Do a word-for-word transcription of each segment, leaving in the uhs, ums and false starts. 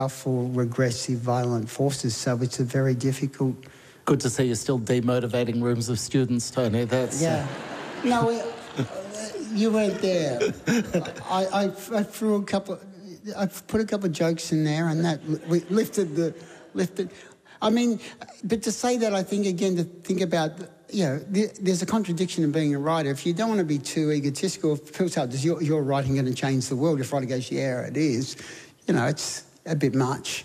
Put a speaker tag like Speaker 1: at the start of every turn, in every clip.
Speaker 1: powerful, regressive, violent forces. So it's a very difficult...
Speaker 2: Good to see you're still demotivating rooms of students, Tony. That's...
Speaker 1: Yeah. Uh... No, we, uh, you weren't there. I, I, I threw a couple... I put a couple of jokes in there and that we lifted the... lifted. I mean, but to say that, I think, again, to think about... You know, there's a contradiction in being a writer. If you don't want to be too egotistical, if people say, is your, your writing going to change the world? If writer goes, yeah, it is, you know, it's a bit much.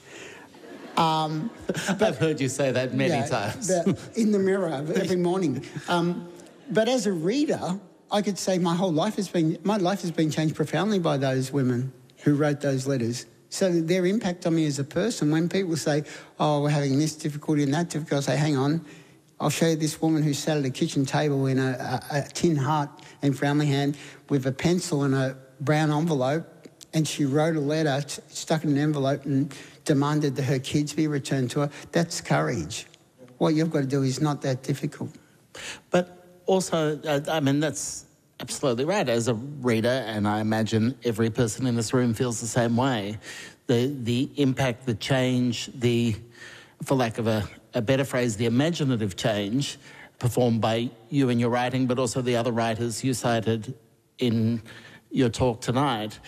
Speaker 1: Um,
Speaker 2: but, I've heard you say that many
Speaker 1: yeah,
Speaker 2: times.
Speaker 1: In the mirror every morning. Um, but as a reader, I could say my whole life has been, my life has been changed profoundly by those women who wrote those letters. So their impact on me as a person, when people say, oh, we're having this difficulty and that difficulty, I say, hang on, I'll show you this woman who sat at a kitchen table in a, a, a tin heart in Framlingham with a pencil and a brown envelope, and she wrote a letter, stuck in an envelope and demanded that her kids be returned to her. That's courage. What you've got to do is not that difficult.
Speaker 2: But also, uh, I mean, that's absolutely right. As a reader, and I imagine every person in this room feels the same way, the, the impact, the change, the, for lack of a... a better phrase, the imaginative change performed by you in your writing, but also the other writers you cited in your talk tonight,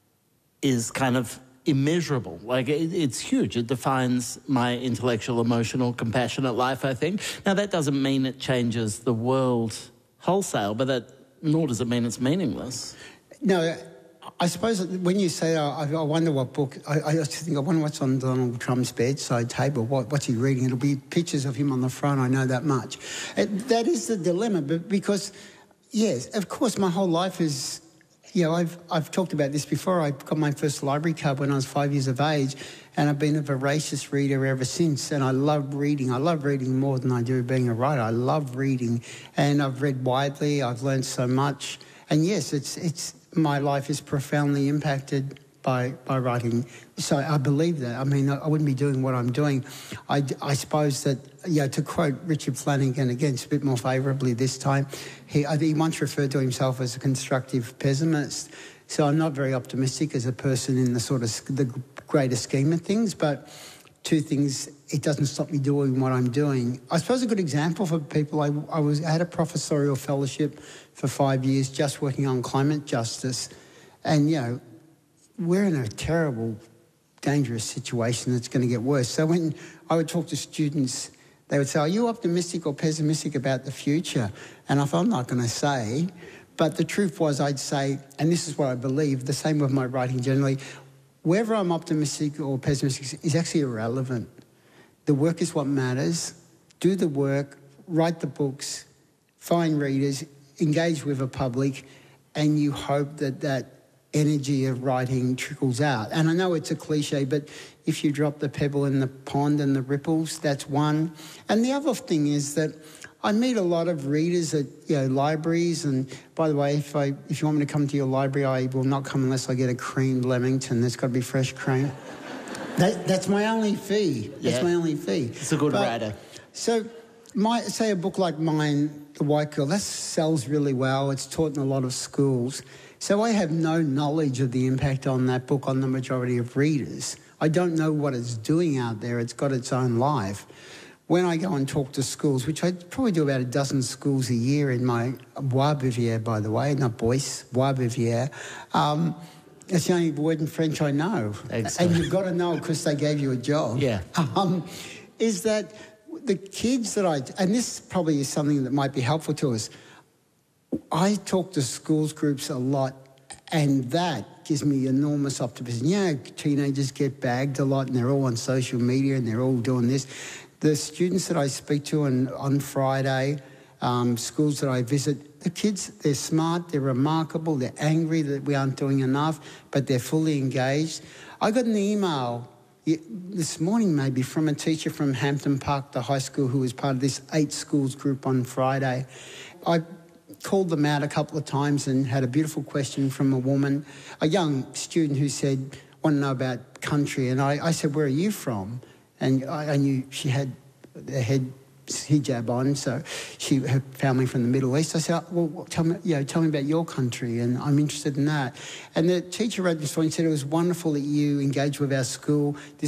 Speaker 2: is kind of immeasurable. Like, it, it's huge. It defines my intellectual, emotional, compassionate life, I think. Now, that doesn't mean it changes the world wholesale, but that nor does it mean it's meaningless.
Speaker 1: No, I suppose when you say, uh, I, I wonder what book, I, I just think, I wonder what's on Donald Trump's bedside table. What, what's he reading? It'll be pictures of him on the front, I know that much. It, that is the dilemma, but because, yes, of course, my whole life is, you know, I've, I've talked about this before. I got my first library card when I was five years of age, and I've been a voracious reader ever since, and I love reading. I love reading more than I do being a writer. I love reading, and I've read widely. I've learned so much. And yes, it's it's... my life is profoundly impacted by, by writing. So I believe that. I mean, I wouldn't be doing what I'm doing. I, I suppose that, you know, to quote Richard Flanagan, again, it's a bit more favourably this time, he, I think he once referred to himself as a constructive pessimist. So I'm not very optimistic as a person in the sort of the greater scheme of things, but two things, it doesn't stop me doing what I'm doing. I suppose a good example for people, I, I, was, I had a professorial fellowship for five years just working on climate justice. And, you know, we're in a terrible, dangerous situation that's going to get worse. So when I would talk to students, they would say, are you optimistic or pessimistic about the future? And I thought, I'm not going to say. But the truth was, I'd say, and this is what I believe, the same with my writing generally, whether I'm optimistic or pessimistic is actually irrelevant. The work is what matters. Do the work, write the books, find readers, engage with a public, and you hope that that energy of writing trickles out. And I know it's a cliche, but if you drop the pebble in the pond and the ripples, that's one. And the other thing is that I meet a lot of readers at, you know, libraries, and by the way, if I if you want me to come to your library, I will not come unless I get a creamed Lemington. There's got to be fresh cream. that, that's my only fee. That's yeah. my only fee.
Speaker 2: It's a good but, writer.
Speaker 1: So, my say a book like mine, The White Girl, that sells really well. It's taught in a lot of schools. So I have no knowledge of the impact on that book on the majority of readers. I don't know what it's doing out there. It's got its own life. When I go and talk to schools, which I probably do about a dozen schools a year in my Bois Vivier, by the way, not Bois, Bois Vivier, um, it's the only word in French I know. Excellent. And you've got to know because they gave you a job.
Speaker 2: Yeah.
Speaker 1: Um, is that the kids that I... And this probably is something that might be helpful to us. I talk to schools groups a lot, and that gives me enormous optimism. Yeah, teenagers get bagged a lot, and they're all on social media, and they're all doing this. The students that I speak to on, on Friday, um, schools that I visit, the kids, they're smart, they're remarkable, they're angry that we aren't doing enough, but they're fully engaged. I got an email this morning maybe from a teacher from Hampton Park, the high school, who was part of this eight schools group on Friday. I called them out a couple of times and had a beautiful question from a woman, a young student who said, want to know about country. And I, I said, where are you from? And I, I knew she had her head hijab on, so she her family from the Middle East. I said, well, well, tell me, you know, tell me about your country, and I'm interested in that. And the teacher wrote this story and said it was wonderful that you engaged with our school. This